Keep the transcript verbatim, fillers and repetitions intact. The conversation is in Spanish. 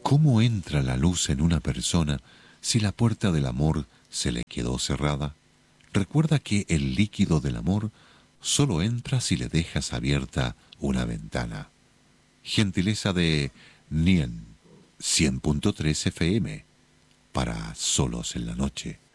¿Cómo entra la luz en una persona si la puerta del amor se le quedó cerrada? Recuerda que el líquido del amor solo entra si le dejas abierta una ventana. Gentileza de Nien cien punto tres F M para Solos en la Noche.